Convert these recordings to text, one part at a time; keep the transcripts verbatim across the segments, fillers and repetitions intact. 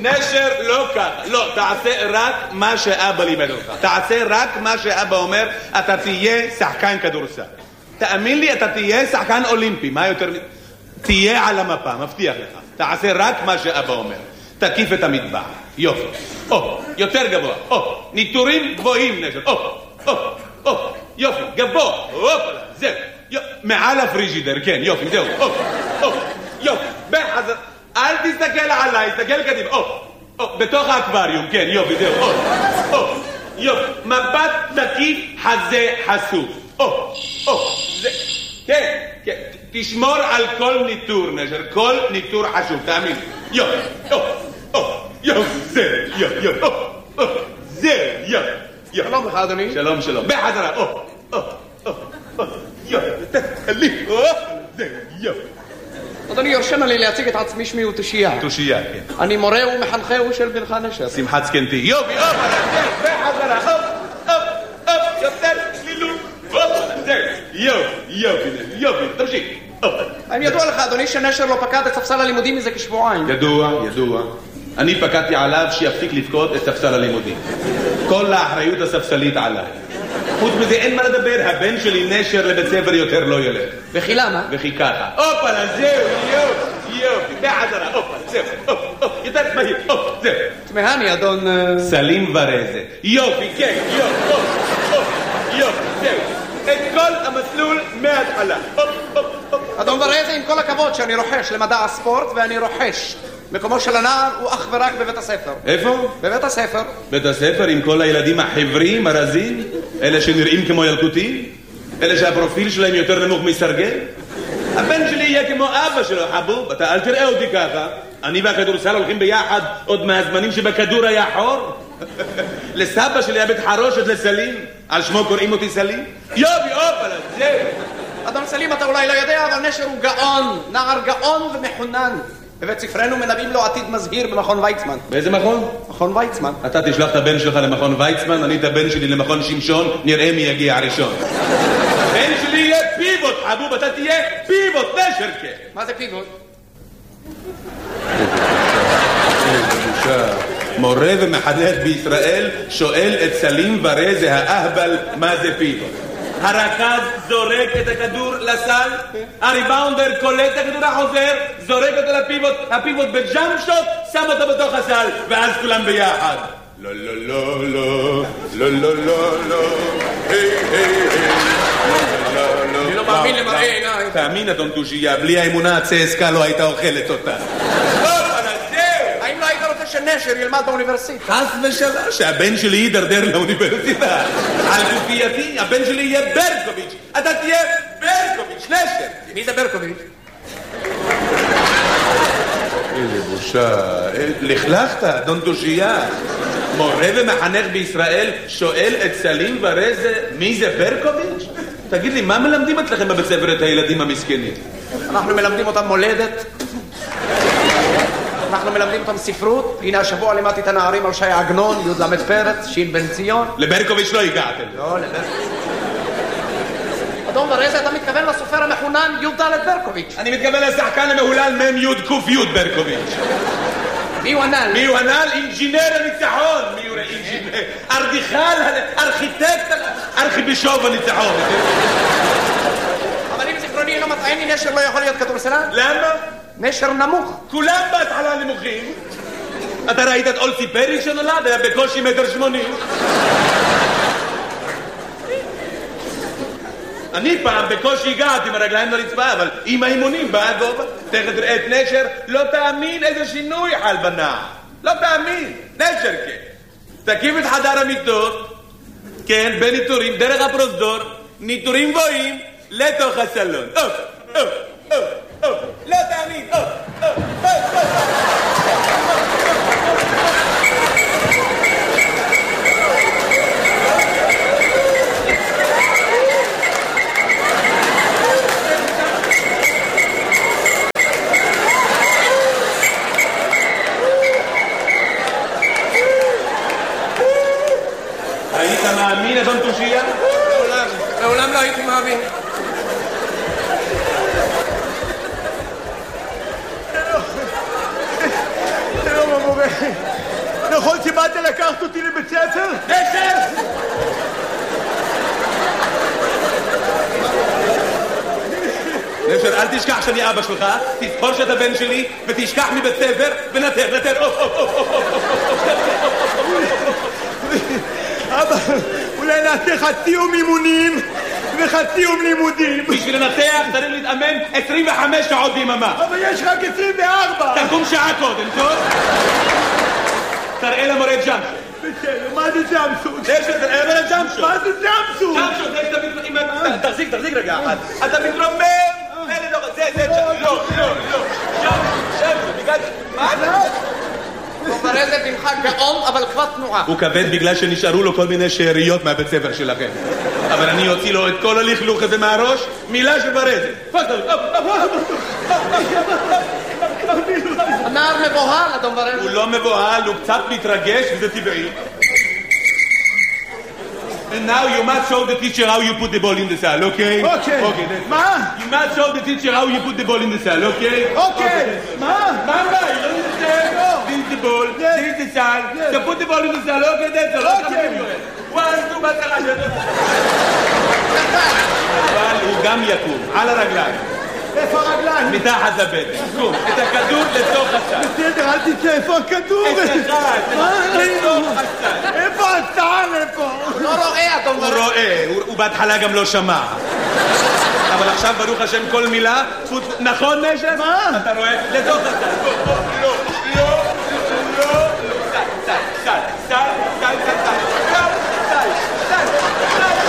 נשר לא ככה, לא, תעשה רק מה שאבא לימד אותך. תעשה רק מה שאבא אומר, אתה תהיה שחקן כדורסל. תאמין לי, אתה תהיה שחקן אולימפי. מה יותר... תהיה על המפה, מבטיח לך. תעשה רק מה שאבא אומר. תקיף את המטבח. יופי. או, יותר גבוה. או, ניטורים גבוהים, נשר. או, או, או, יופי, גבוה. אופלה, זהו. מעל הפריג'ידר, כן, יופי, זהו. או, או, יופי. בחזר. אל תסתכל עליי, תסתכל קדימה. או, או, בתוך האקווריום, כן, יופי, זהו. או, או, יופי. מבט תקיף, חזה חשוף. או, או, זה... כן, כן. תשמור על כל ניטור, נשר. כל ניטור חשוב, תאמין. יופי, או, או, יופי, זה, יופי, יופי, או, או, זה, יופי. שלום לך, אדוני. שלום, שלום. בחזרה, או, או, או, או, יופי, תתקלי, או, זה, יופי. אדוני, יורשנה לי להציג את עצמי, שמי הוא תושייה. תושייה, כן. אני מורה ומחנכהו של בנך נשר. שמחת זקנתי. יופי, אופ, בחזרה, אופ, אופ, אופ, יותר צלילות, אופ, זה, יופי, יופי, יופי, תמשיך. האם ידוע לך, אדוני, שנשר לא פקד את ספסל הלימודים מזה כשבועיים? ידוע, ידוע. אני פקדתי עליו שיפסיק לפקוד את ספסל הלימודים. כל האחריות הספסלית עליי. חוץ מזה אין מה לדבר, הבן שלי נשר לבית ספר יותר לא ילך. וכי למה? וכי ככה. אופלה, זהו, יופי, יופי, בחזרה, אופלה, זהו, אופ, יותר מהיר, אופ, זהו. תמהני, אדון... סלים ורזה. יופי, כן, יופי, אופ, אופ, יופי, זהו. את כל המסלול מההתחלה. אופ, אופ, אופ. אדון ורזה, עם כל הכבוד שאני רוחש למדע הספורט, ואני רוחש. מקומו של הנער הוא אך ורק בבית הספר. איפה? בבית הספר. בית הספר עם כל הילדים החברים, הרזים? אלה שנראים כמו ילקוטים? אלה שהפרופיל שלהם יותר נמוך מסרגל? הבן שלי יהיה כמו אבא שלו, חבוב. אתה אל תראה אותי ככה. אני והכדורסל הולכים ביחד עוד מהזמנים שבכדור היה חור. לסבא שלי היה בית חרושת לסלים. על שמו קוראים אותי סלים? יופי, אופלה, זהו. אדון סלים, אתה אולי לא יודע, אבל נשר הוא גאון. נער גאון ומחונן. בבית ספרנו מנבאים לו עתיד מזהיר במכון ויצמן. באיזה מכון? מכון ויצמן. אתה תשלח את הבן שלך למכון ויצמן, אני את הבן שלי למכון שמשון, נראה מי יגיע הראשון. הבן שלי יהיה פיבוט, חבוב, אתה תהיה פיבוט, נשרקה. מה זה פיבוט? מורה ומחנך בישראל שואל את סלים ורזה האהבל מה זה פיבוט. הרכז זורק את הכדור לסל, הריבאונדר קולט את הכדור החוזר, זורק אותו לפיבוט, הפיבוט בג'אמפ שוט, שם אותו בתוך הסל, ואז כולם ביחד. לא, לא, לא, לא, לא, לא, לא, לא, היי, היי, היי, לא, לא, אני לא מאמין למראה עיניי. תאמין, אדון תושייה, בלי האמונה הצסקה לא הייתה אוכלת אותה. האם לא היית רוצה שנשר ילמד באוניברסיטה? חס ושלום, שהבן שלי יידרדר לאוניברסיטה. על גופייתי, הבן שלי יהיה ברקוביץ'. אתה תהיה ברקוביץ', נשר. מי זה ברקוביץ'? איזה בושה. לכלכת, אדון תושייה. מורה ומחנך בישראל שואל את סלים ורזה מי זה ברקוביץ'? תגיד לי, מה מלמדים אצלכם בבית ספר את הילדים המסכנים? אנחנו מלמדים אותם מולדת. אנחנו מלמדים אותם ספרות. הנה השבוע לימדתי את הנערים על שי עגנון, י' למד פרץ, שין בן ציון. לברקוביץ' לא הגעתם. לא, לברקוביץ'. אדון ורזה, אתה מתכוון לסופר המחונן י' ד' ברקוביץ'. אני מתכוון לשחקן המהולל מ' י' ק' י' ברקוביץ'. מי הוא הנ"ל? מי הוא הנ"ל? אינג'ינר הניצחון. מי הוא אינג'ינר? ארדיכל, ארכיטקט, ארכיבישוף הניצחון. אבל אם זיכרוני אינו מטעני, נשר לא יכול להיות כדורסלן? למה? נשר נמוך. כולם בהתחלה נמוכים. אתה ראית את אולסי פרי שנולד? היה בקושי מטר שמונים. אני פעם בקושי הגעתי עם הרגליים לרצפה, אבל עם האימונים בא גובה. תכף תראה את נשר, לא תאמין איזה שינוי חל בנער. לא תאמין. נשר כן. תקיף את חדר המיטות, כן, בניטורים, דרך הפרוזדור, ניטורים גבוהים, לתוך הסלון. אוף, אוף, אוף, אוף. לא תאמין. אוף, אוף, אוף, אוף. היית מאמין, אדון תושייה? לעולם, לעולם לא הייתי מאמין. לקחת אותי לבית ספר? נשר! נשר, אל תשכח שאני אבא שלך, תזכור שאתה בן שלי, ותשכח מבית ספר, ונתר, נתר, אוף, אוף, אוף, אוף, אבא, אולי נעשה חצי יום אימונים וחצי יום לימודים. בשביל לנתח צריך להתאמן עשרים וחמש שעות ביממה. אבל יש רק עשרים וארבע. תקום שעה קודם, טוב? תראה למורה ג'אמשו. בסדר, מה זה ג'אמשו? נשר, תראה למורה ג'אמשו. מה זה ג'אמשו? ג'אמשו, זה שאתה מתרומם. תחזיק, תחזיק רגע אחד. אתה מתרומם. זה, זה, לא, לא, לא. ג'אמשו, בגלל... מה זה? דומברזה בנך גאון, אבל כבר תנועה. הוא כבד בגלל שנשארו לו כל מיני שאריות מהבית ספר שלכם. אבל אני אוציא לו את כל הלכלוך הזה מהראש, מילה של ברזל. הנער מבוהל, הדומברזה. הוא לא מבוהל, הוא קצת מתרגש, וזה טבעי. And now you must show the teacher how you put the ball in the cell, okay? Okay. Okay, that's מה? You must show the teacher how you put the ball in the cell, okay? אוקיי. מה? מה מה? You don't understand? This is the ball, this is the cell. So put the ball in the cell, okay? That's all. Okay. One, two, בצרה. אבל הוא גם יקום, על הרגליים. איפה הרגליים? מתחת לבטן. קום, את הכדור לתוך הסל. בסדר, אל תצא, איפה הכדור? את אחד, לתוך הסל. איפה הסל? איפה? הוא לא רואה, הוא הדומברזה. רואה, הוא בהתחלה גם לא שמע. אבל עכשיו ברוך השם כל מילה, נכון נשר? מה? אתה רואה? לתוך הסל. לא, לא, לא, לא, לא, סל, סל, סל, סל, סל, סל, סל, סל, סל.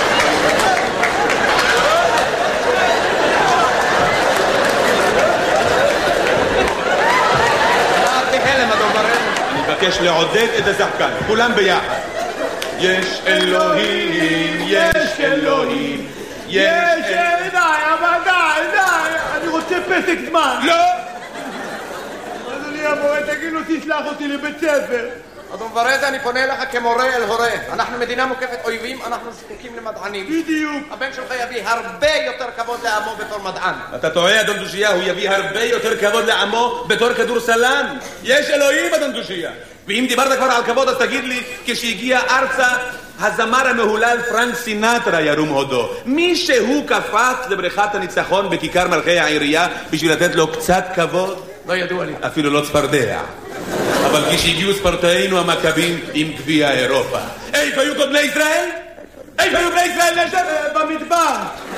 אני מבקש לעודד את השחקן, כולם ביחד. יש אלוהים, יש אלוהים, יש אלוהים. די, אבל די, די. אני רוצה פסק זמן. לא! אדוני המורה, תגיד לו, תשלח אותי לבית ספר. הדומברזה, אני פונה אליך כמורה אל הורה. אנחנו מדינה מוקפת אויבים, אנחנו זקוקים למדענים. בדיוק. הבן שלך יביא הרבה יותר כבוד לעמו בתור מדען. אתה טועה, אדון דושייה, הוא יביא הרבה יותר כבוד לעמו בתור כדורסלן. יש אלוהים, אדון דושייה. ואם דיברת כבר על כבוד, אז תגיד לי, כשהגיע ארצה, הזמר המהולל פרנק סינטרה ירום הודו. מי שהוא קפץ לבריכת הניצחון בכיכר מלכי העירייה בשביל לתת לו קצת כבוד? לא ידוע לי. אפילו לא צפרדע. אבל כשהגיעו ספורטאינו המכבים עם גביע אירופה. איפה היו קודמי ישראל? איפה היו בני ישראל נשר? במדבר.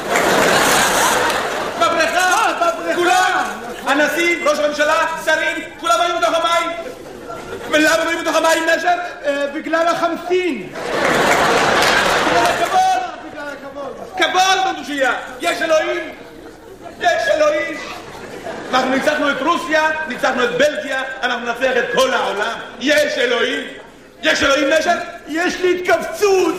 בבריכה? כולם? הנשיא, ראש הממשלה, שרים, כולם היו בתוך המים. ולמה היו בתוך המים נשר? בגלל החמסין. בגלל הכבוד. בגלל הכבוד. כבוד בנדושייה. יש אלוהים. יש אלוהים. אנחנו ניצחנו את רוסיה, ניצחנו את בלגיה, אנחנו נצליח את כל העולם. יש אלוהים. יש אלוהים נשר? יש לי התכווצות.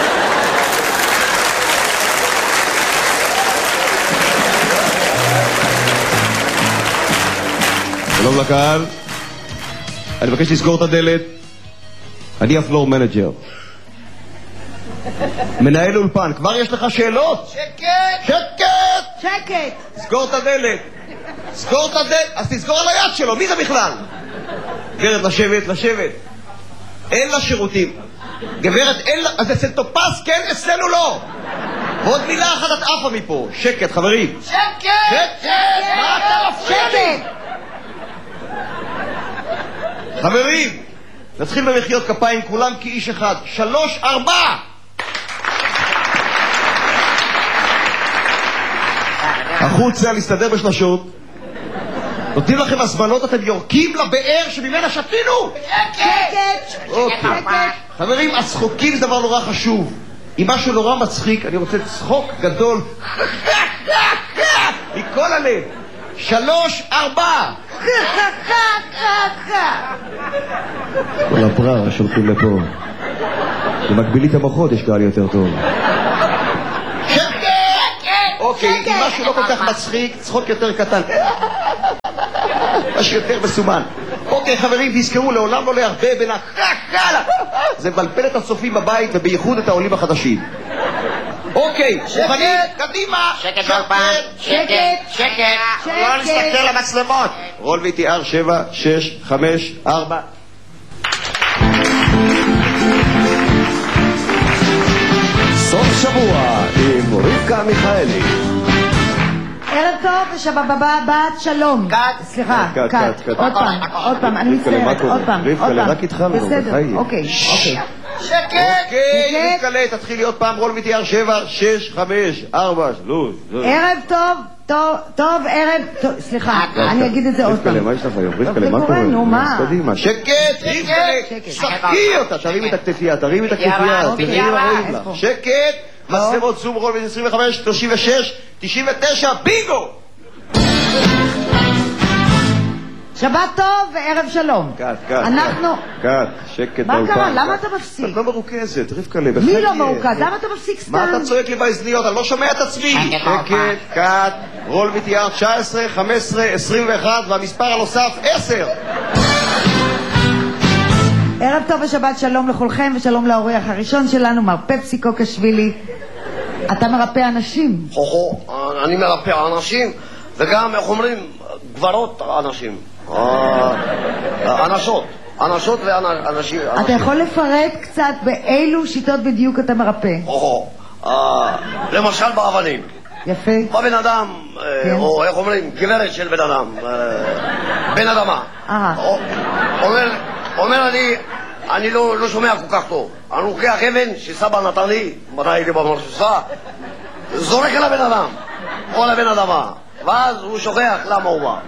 שלום לקהל, אני מבקש לסגור את הדלת. אני הפלור מנג'ר, מנהל אולפן. כבר יש לך שאלות? שקט! שקט! שקט! סגור את הדלת. סגור את הדלת. אז תסגור על היד שלו, מי זה בכלל? גברת, לשבת, לשבת. אין לה שירותים. גברת, אין לה... אז אצל טופס כן, אצלנו לא. ועוד מילה אחת את עפה מפה. שקט, חברים. שקט! שקט! מה אתה מפריע? חברים, נתחיל במחיאות כפיים כולם כאיש אחד. שלוש, ארבע! החוצה, להסתדר בשלשות. נותנים לכם הזמנות, אתם יורקים לבאר שממנה שתינו. שקט! אוקיי. חברים, הצחוקים זה דבר נורא חשוב. אם משהו נורא מצחיק, אני רוצה צחוק גדול מכל הלב. שלוש, ארבע! כל הברר שולחים לפה. במקבילית המוחות יש קהל יותר טוב. אוקיי, אם משהו לא כל כך מצחיק, צחוק יותר קטן. משהו יותר מסומן. אוקיי חברים, תזכרו, לעולם לא להרבה בין החקלה. זה מבלבל את הצופים בבית ובייחוד את העולים החדשים. אוקיי, מוכנים? קדימה! שקט באולפן! שקט! שקט! לא להסתכל למצלמות! רול וי טי אר שבע, שש, חמש, ארבע סוף שבוע עם רבקה מיכאלי. ערב טוב, שבבת שלום. קאט. סליחה, קאט, קאט. קאט, קאט. עוד פעם, עוד פעם, אני מצטערת, עוד פעם, עוד פעם. רק התחלנו, בסדר, אוקיי, אוקיי. שקט! אוקיי, רבקה, תתחילי עוד פעם, רול מתיאר שבע, שש, חמש, ארבע, שלוש. ערב טוב, טוב, טוב, ערב, טוב, סליחה, אני אגיד את זה עוד פעם. רבקה, מה יש לך היום? רבקה, זה מה קורה, קורה? נו, מה? קדימה. שקט! רבקה, שחקי אותה, תרימי את הכתפייה, תרימי את הכתפייה. ירד, תרימי ירד. רואים לך. שקט! מצלמות זום רול עשרים וחמש, שלושים ושש, תשעים ותשע, בינגו! שבת טוב וערב שלום. קאט, קאט. אנחנו... קאט, שקט. מה באולפן. קרה? למה אתה מפסיק? את לא מרוכזת, רבקה, בחייך. מי לא מרוכז? למה אתה מפסיק סתם? מה אתה צועק לי באזניות? אני לא שומע את עצמי. שקט, קאט, רול מתיאר תשע עשרה, חמש עשרה, עשרים ואחת והמספר הנוסף עשר. ערב טוב ושבת שלום לכולכם ושלום לאורח הראשון שלנו, מר פפסי קוקשווילי. אתה מרפא אנשים. הו-הו, אני מרפא אנשים, וגם, איך אומרים, גברות אנשים. אנשות, אנשות ואנשים. אתה יכול לפרט קצת באילו שיטות בדיוק אתה מרפא? הו-הו, למשל באבנים. יפה. בא בן אדם, או איך אומרים, גברת של בן אדם, בן אדמה. אומר אני, אני לא שומע כל כך טוב. אני לוקח אבן שסבא נתן לי, מתי הייתי במרשוסה, זורק על הבן אדם, או לבן אדמה, ואז הוא שוכח למה הוא בא.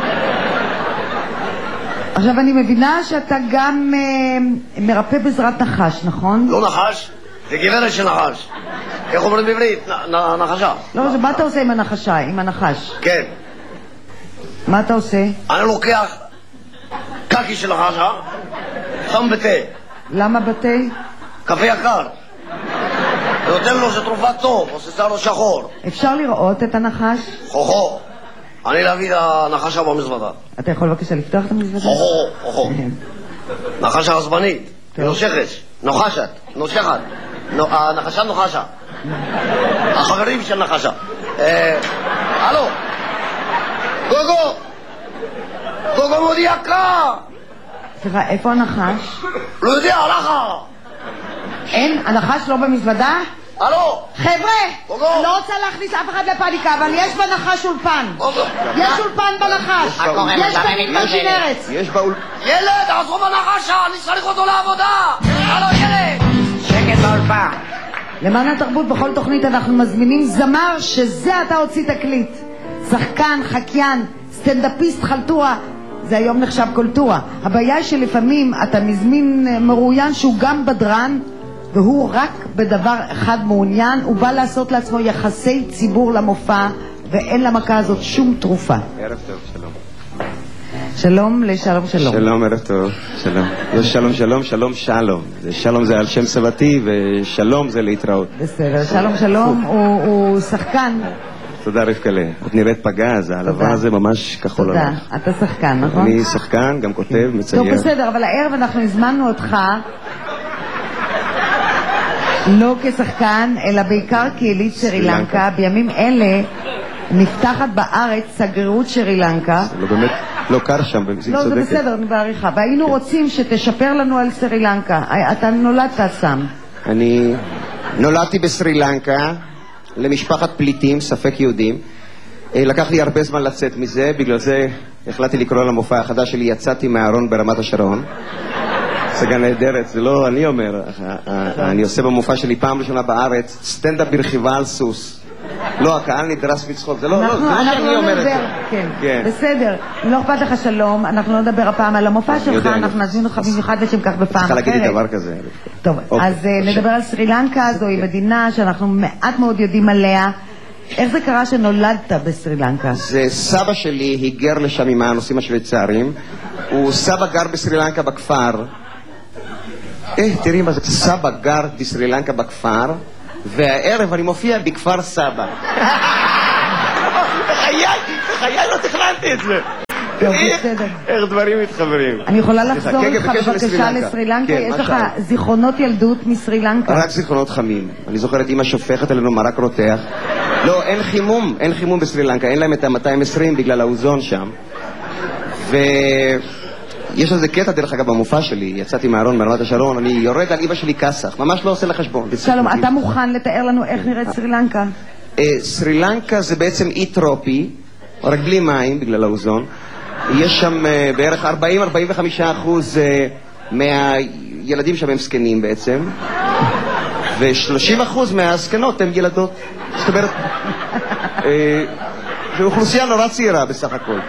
עכשיו אני מבינה שאתה גם אה, מרפא בעזרת נחש, נכון? לא נחש, זה גברת של נחש. איך אומרים בעברית? נ, נ, נחשה. לא, מה אתה עושה עם הנחשה, עם הנחש? כן. מה אתה עושה? אני לוקח קקי של נחשה, שם בתה. למה בתה? קפה יקר. נותן לו שתרופה טוב, עושה לו שחור. אפשר לראות את הנחש? הו-הו, אני להביא את הנחשה במזוודה. אתה יכול בבקשה לפתוח את המזוודה? הו-הו, הו-הו. נחשה עצבנית, נושכת, נוחשת, נושכת. הנחשה נוחשה. החברים של נחשה. הלו, גוגו! גוגו מודי יקרה! סליחה, איפה הנחש? לא יודע, הלכה! אין, הנחש לא במזוודה? הלו! חבר'ה, גוגו! אני לא רוצה להכניס אף אחד לפאניקה, אבל יש בנחש אולפן. גוגו! יש אולפן בנחש. יש בנחש ארץ. יש באול... ילד, עזוב הנחשה, אני צריך אותו לעבודה! הלו, ילד! שקט באולפן. למען התרבות בכל תוכנית אנחנו מזמינים זמר שזה אתה הוציא תקליט. שחקן, חקיין, סטנדאפיסט, חלטורה. זה היום נחשב קולטורה. הבעיה היא שלפעמים אתה מזמין מרואיין שהוא גם בדרן, והוא רק בדבר אחד מעוניין, הוא בא לעשות לעצמו יחסי ציבור למופע, ואין למכה הזאת שום תרופה. ערב טוב, שלום. שלום לשלום שלום. שלום, ערב טוב, שלום. לא שלום שלום, שלום שלום. שלום זה על שם סבתי, ושלום זה להתראות. בסדר, שלום שלום הוא, הוא שחקן. תודה רבקלה. את נראית פגז, הלבן הזה ממש כחול לבן. תודה, אתה שחקן, נכון? אני שחקן, גם כותב, מצייר. טוב, בסדר, אבל הערב אנחנו הזמנו אותך לא כשחקן, אלא בעיקר כיליד סרי לנקה. בימים אלה נפתחת בארץ שגרירות סרי לנקה. זה לא באמת, לא קר שם, במציאות לא, צודקת. זה בסדר, אני בעריכה. והיינו רוצים שתשפר לנו על סרי לנקה. אתה נולדת שם. אני נולדתי בסרי לנקה, למשפחת פליטים, ספק יהודים. לקח לי הרבה זמן לצאת מזה, בגלל זה החלטתי לקרוא למופע החדש שלי, יצאתי מהארון ברמת השרון. הצגה נהדרת, זה לא אני אומר, אני עושה במופע שלי פעם ראשונה בארץ, סטנדאפ ברכיבה על סוס. לא, הקהל נדרס מצחוק, זה לא שאני אומר את זה. כן, בסדר, לא אכפת לך שלום, אנחנו לא נדבר הפעם על המופע שלך, אנחנו נזמין אותך במיוחד לשם כך בפעם אחרת. צריכה להגיד לי דבר כזה. טוב, אז נדבר על סרי לנקה, זוהי מדינה שאנחנו מעט מאוד יודעים עליה. איך זה קרה שנולדת בסרי לנקה? זה סבא שלי היגר לשם עם הנושאים השוויצריים, הוא סבא גר בסרי לנקה בכפר. אה, תראי מה זה, סבא גר בסרי לנקה בכפר, והערב אני מופיע בכפר סבא. בחיי, בחיי לא תכננתי את זה. טוב, בסדר. איך דברים מתחברים. אני יכולה לחזור איתך בבקשה לסרי לנקה? יש לך זיכרונות ילדות מסרי לנקה? רק זיכרונות חמים. אני זוכר את אמא שופכת עלינו מרק רותח. לא, אין חימום, אין חימום בסרי לנקה, אין להם את ה-מאתיים ועשרים בגלל האוזון שם. יש איזה קטע דרך אגב במופע שלי, יצאתי מהארון ברמת השרון, אני יורד על אמא שלי כסח, ממש לא עושה לחשבון. שלום, אתה מוכן לתאר לנו איך נראית סרי לנקה? סרי לנקה זה בעצם אי טרופי, רק בלי מים בגלל האוזון. יש שם בערך ארבעים עד ארבעים וחמישה אחוז מהילדים שם הם זקנים בעצם, ו-שלושים אחוז מהזקנות הן ילדות. זאת אומרת, זו אוכלוסייה נורא צעירה בסך הכל.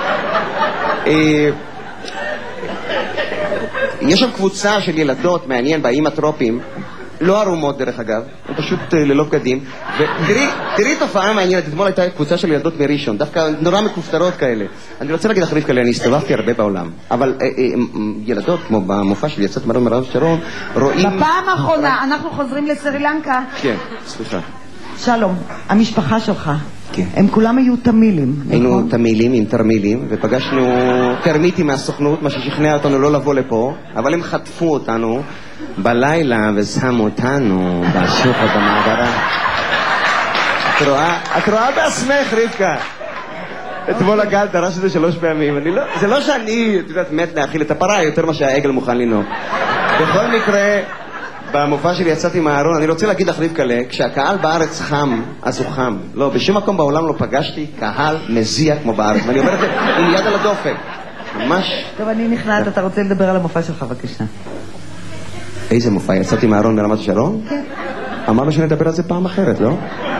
יש שם קבוצה של ילדות מעניין באיים הטרופיים, לא ערומות דרך אגב, הם פשוט ללא בגדים. ותראי תופעה מעניינת, אתמול הייתה קבוצה של ילדות מראשון, דווקא נורא מכופתרות כאלה. אני רוצה להגיד לך רבקה, אני הסתובבתי הרבה בעולם, אבל ילדות כמו במופע שלי יצאת מהארון ברמת השרון רואים... בפעם האחרונה אנחנו חוזרים לסרי לנקה. כן, סליחה. שלום, המשפחה שלך, כן. הם כולם היו תמילים, היינו נכון? תמילים עם תרמילים, ופגשנו תרמיטים מהסוכנות, מה ששכנע אותנו לא לבוא לפה, אבל הם חטפו אותנו בלילה ושמו אותנו בשוחד במעברה. את רואה? את רואה בעצמך, רבקה. אתמול הגל דרש את זה שלוש פעמים. אני לא, זה לא שאני, את יודעת, מת להאכיל את הפרה יותר מה שהעגל מוכן לנהוג. בכל מקרה, במופע שלי יצאתי מהארון, אני רוצה להגיד לך רבקה, כשהקהל בארץ חם, אז הוא חם. לא, בשום מקום בעולם לא פגשתי קהל מזיע כמו בארץ. ואני אומר את זה עם יד על הדופק. ממש... טוב, אני נכנעת, אתה רוצה לדבר על המופע שלך, בבקשה. איזה מופע? יצאתי מהארון ברמת השרון? כן. אמרנו שנדבר על זה פעם אחרת, לא?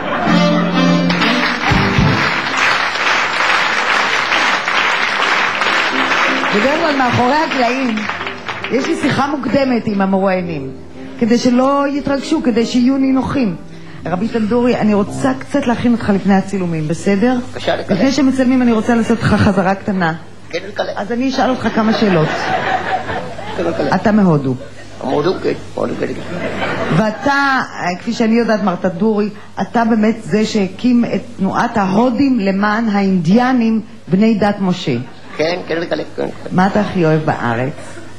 בדרך כלל מאחורי הקלעים יש לי שיחה מוקדמת עם המרואיינים, כדי שלא יתרגשו, כדי שיהיו נינוחים. רבי טנדורי, אני רוצה קצת להכין אותך לפני הצילומים, בסדר? לפני שמצלמים אני רוצה לעשות לך חזרה קטנה. אז אני אשאל אותך כמה שאלות. אתה מהודו. מהודו, כן, מהודו, כן. ואתה, כפי שאני יודעת, מר טנדורי, אתה באמת זה שהקים את תנועת ההודים למען האינדיאנים בני דת משה. כן, כן, כן. מה אתה הכי אוהב בארץ?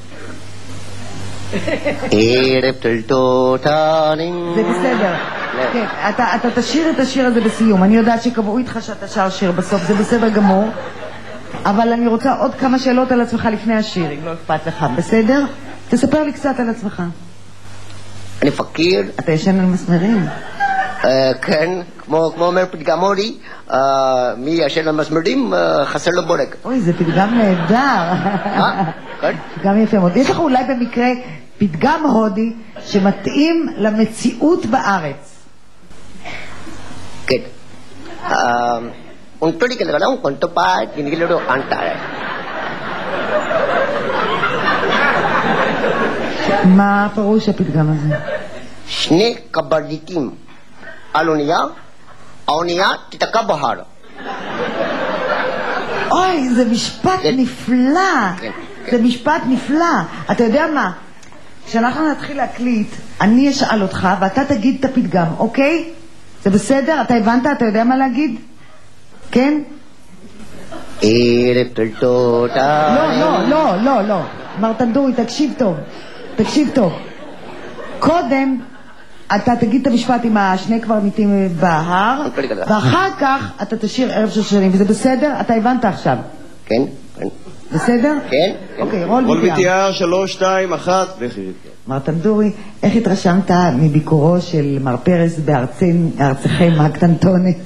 ערב טלטוטנים. זה בסדר. כן, אתה, אתה תשאיר את השיר הזה בסיום. אני יודעת שקבעו איתך שאתה שר שיר בסוף, זה בסדר גמור. אבל אני רוצה עוד כמה שאלות על עצמך לפני השיר, אם לא אכפת לך. בסדר? תספר לי קצת על עצמך. אני פקיר. אתה ישן על מסמרים? כן, כמו אומר פתגם הודי, מי ישן על מסמרים חסר לו בורג. אוי, זה פתגם נהדר. כן? פתגם יפה מאוד. יש לך אולי במקרה פתגם הודי שמתאים למציאות בארץ? כן. Untuk dikenal con tempat ini kalau antar. מה פירוש הפתגם הזה? שני קברניטים על אונייה, האונייה תתקע בהר. אוי, זה משפט נפלא. זה משפט נפלא. אתה יודע מה? כשאנחנו נתחיל להקליט, אני אשאל אותך ואתה תגיד את הפתגם, אוקיי? זה בסדר? אתה הבנת? אתה יודע מה להגיד? כן? ערב טלטוטה. לא, לא, לא, לא, לא. מר טנדורי, תקשיב טוב. תקשיב טוב. קודם אתה תגיד את המשפט עם השני קברניטים בהר, ואחר כך אתה תשאיר ערב של שנים, וזה בסדר? אתה הבנת עכשיו? כן, כן. בסדר? כן. אוקיי, רול רול ויתיאר. ויתיאר, שלוש, שתיים, אחת, לכי. מר טנדורי, איך התרשמת מביקורו של מר פרס בארצכם הקטנטונת?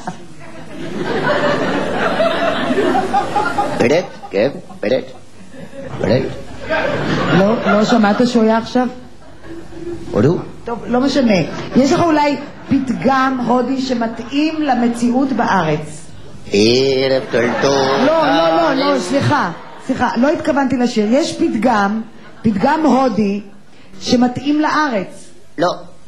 פרט, כן, פרט. פרט. לא, לא שמעת שהוא היה עכשיו? הודו? טוב, לא משנה. יש לך אולי פתגם הודי שמתאים למציאות בארץ? ערב טלטוטה. לא, לא, לא, לא, סליחה. סליחה, לא התכוונתי לשיר. יש פתגם, פתגם הודי שמתאים לארץ. לא.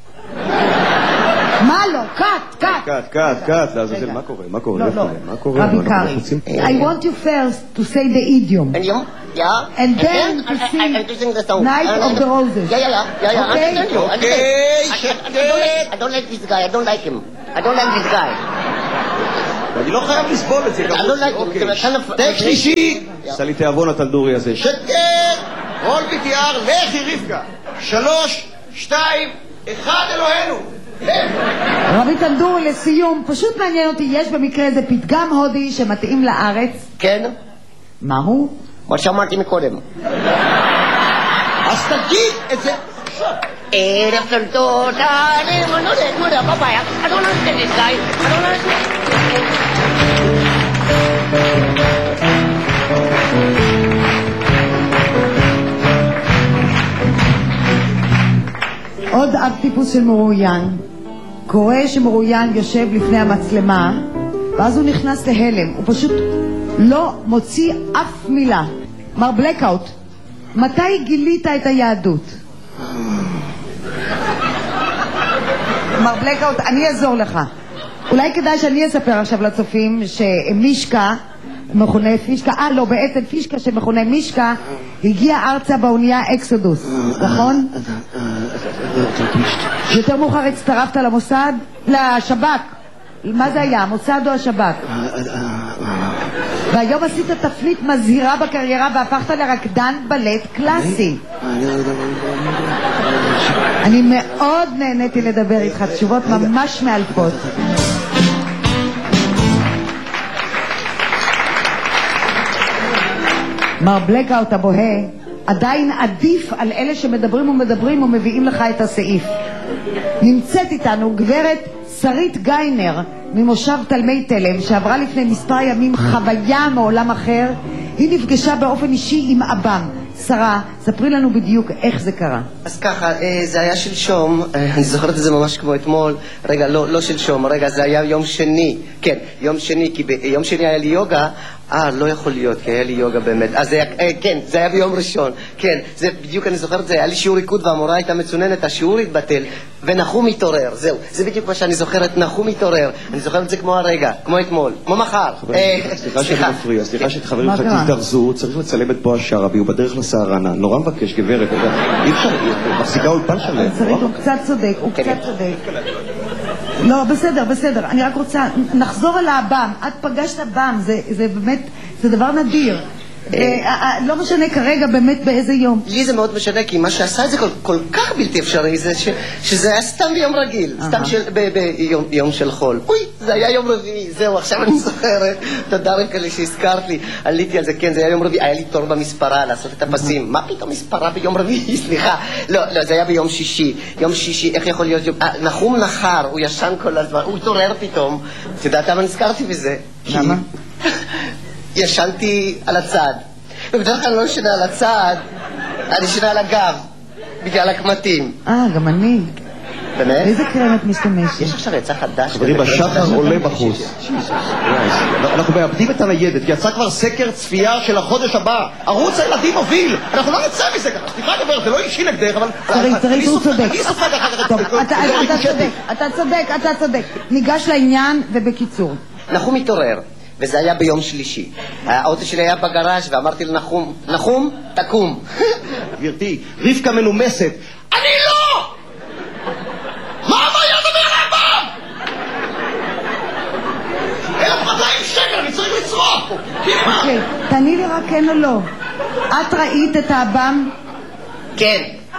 מה לא? קאט, קאט. קאט, קאט, קאט, לעזאזל, מה קורה? מה קורה? לא, לא. מה קורה? רבי קרי, I want you first to say the idiom. Idiom? Yeah. And then to sing Night of the Roses. Yeah, yeah, yeah. Yeah, yeah. Okay? Understand you. Okay. I don't like this guy. I don't like him. I don't like this guy. אני לא חייב לסבול את זה. I don't like him. It's kind of... טק שלישי! עשה לי תיאבון הטנדורי הזה. שקט! רול ויתיאר, לכי רבקה. שלוש, שתיים, אחד, אלוהינו. רבי טנדורי, לסיום, פשוט מעניין אותי, יש במקרה איזה פתגם הודי שמתאים לארץ? כן. מהו? מה שאמרתי מקודם. אז תגיד את זה. ערב של תודה, אני לא יודע, לא יודע, מה בעיה? I don't understand this guy. I don't understand. עוד אב טיפוס של מרואיין, קורא שמרואיין יושב לפני המצלמה, ואז הוא נכנס להלם, הוא פשוט לא מוציא אף מילה. מר בלקאוט, מתי גילית את היהדות? מר בלקאוט, אני אעזור לך. אולי כדאי שאני אספר עכשיו לצופים שמישקה, מכונה פישקה, אה לא, בעצם פישקה שמכונה מישקה, הגיע ארצה באונייה אקסודוס, נכון? יותר מאוחר הצטרפת למוסד? לשב"כ. מה זה היה, המוסד או השב"כ? והיום עשית תפנית מזהירה בקריירה והפכת לרקדן בלט קלאסי. אני מאוד נהניתי לדבר איתך, תשובות ממש מאלפות. מר בלקאוט הבוהה עדיין עדיף על אלה שמדברים ומדברים ומביאים לך את הסעיף. נמצאת איתנו גברת שרית גיינר ממושב תלמי תלם, שעברה לפני מספר ימים חוויה מעולם אחר. היא נפגשה באופן אישי עם אבם. שרה, ספרי לנו בדיוק איך זה קרה. אז ככה, זה היה שלשום, אני זוכרת את זה ממש כמו אתמול. רגע, לא, לא שלשום, רגע, זה היה יום שני. כן, יום שני, כי ביום שני היה לי יוגה. אה, לא יכול להיות, כי היה לי יוגה באמת. אז זה היה, אה, כן, זה היה ביום ראשון. כן, זה בדיוק, אני זוכרת, זה היה לי שיעור ריקוד והמורה הייתה מצוננת, השיעור התבטל, ונחום התעורר, זהו. זה בדיוק מה שאני זוכרת, נחום התעורר. אני זוכרת את זה כמו הרגע, כמו אתמול, כמו מחר. סליחה שאני מפריע, סליחה שתחברים לך, תתארזו, צריך לצלם את בועז שרעבי, הוא בדרך לסהרנה. נורא מבקש, גברת, אי אפשר, מחזיקה אולפן שלם. שרית, הוא קצת צודק, הוא קצת צודק. לא, בסדר, בסדר. אני רק רוצה, נחזור על האב"ם. את פגשת אב"ם, זה, זה באמת, זה דבר נדיר. לא משנה כרגע באמת באיזה יום. לי זה מאוד משנה, כי מה שעשה את זה כל כך בלתי אפשרי, שזה היה סתם ביום רגיל, סתם ביום של חול. אוי, זה היה יום רביעי, זהו, עכשיו אני זוכרת. תודה רבקה לי שהזכרת לי, עליתי על זה, כן, זה היה יום רביעי, היה לי תור במספרה לעשות את הפסים. מה פתאום מספרה ביום רביעי? סליחה. לא, לא, זה היה ביום שישי. יום שישי, איך יכול להיות יום... נחום נחר, הוא ישן כל הזמן, הוא התעורר פתאום. את יודעת למה נזכרתי בזה? למה? ישנתי על הצד, ובדרך כלל לא ישנה על הצד, אני ישנה על הגב, בגלל הקמטים. אה, גם אני. באמת? איזה קרם את משתמשת? יש עכשיו יצא חדש. חברים, השחר עולה בחוץ. אנחנו מאבדים את הניידת, יצא כבר סקר צפייה של החודש הבא. ערוץ הילדים מוביל. אנחנו לא נצא מזה ככה. סליחה דבר, זה לא אישי נגדך, אבל... שרית, שרית, הוא צודק. אני סופג אחר כך. אתה צודק, אתה צודק, אתה צודק. ניגש לעניין ובקיצור. נחום התעורר. וזה היה ביום שלישי. האוטו שלי היה בגראז' ואמרתי לנחום, נחום, תקום. גברתי, רבקה מנומסת. אני לא! מה הבעיה דבר רבם? אלף מאתיים שקל, אני צריך לצרוך. אוקיי, תעני לי רק כן או לא. את ראית את האב"ם? כן.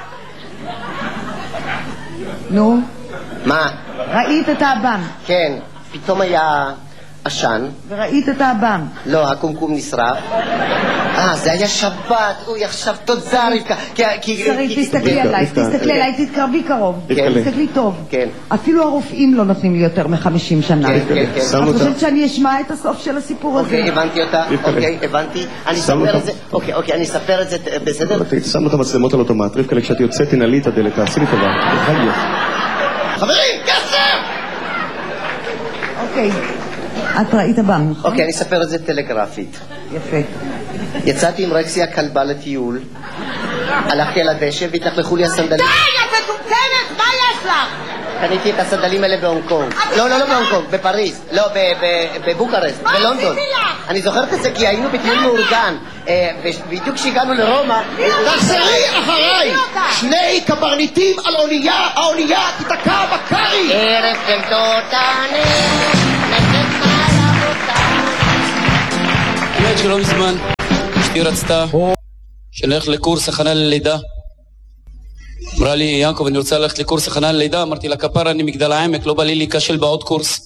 נו? מה? ראית את האב"ם? כן. פתאום היה... עשן. וראית את האב"ם? לא, הקומקום נשרף. אה, זה היה שבת. אוי, עכשיו תודה רבקה. שרית, תסתכלי עליי, תסתכלי עליי, תתקרבי קרוב. תסתכלי טוב. כן. אפילו הרופאים לא נותנים לי יותר מחמישים שנה. כן, כן, כן. את חושבת שאני אשמע את הסוף של הסיפור הזה? אוקיי, הבנתי אותה. אוקיי, הבנתי. אני אספר את זה. אוקיי, אוקיי, אני אספר את זה. בסדר? שמנו את המצלמות על אוטומט. רבקה, כשאת יוצאת, תנעלי את הדלת. תעשי לי טובה. חברים, כסף! אוקיי. את ראית אב"ם, נכון? אוקיי, אני אספר את זה טלגרפית. יפה. יצאתי עם רקסי הכלבה לטיול, הלכתי על הדשא והתלכלכו לי הסנדלים. די, את מטומטמת, מה יש לך? קניתי את הסנדלים האלה בהונג קונג. לא, לא, לא בהונג קונג, בפריז. לא, בבוקרשט, בלונדון. אני זוכרת את זה כי היינו בטיול מאורגן. ובדיוק כשהגענו לרומא... תחזרי אחריי! שני קברניטים על אונייה, האונייה תתקע בקרי! ערב של תותני האמת שלא מזמן אשתי רצתה שנלך לקורס הכנה ללידה. אמרה לי, יעקב, אני רוצה ללכת לקורס הכנה ללידה. אמרתי לה, כפרה, אני מגדל העמק, לא בא לי להיכשל בעוד קורס.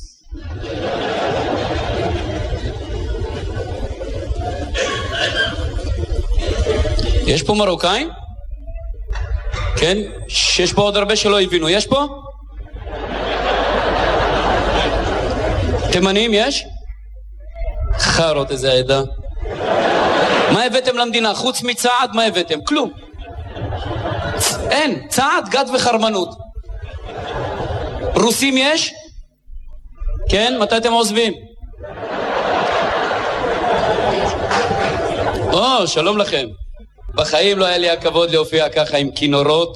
יש פה מרוקאים? כן? שיש פה עוד הרבה שלא הבינו. יש פה? תימנים יש? חרות איזה עדה. מה הבאתם למדינה? חוץ מצעד מה הבאתם? כלום. אין, צעד, גד וחרמנות. רוסים יש? כן? מתי אתם עוזבים? או, שלום לכם. בחיים לא היה לי הכבוד להופיע ככה עם כינורות.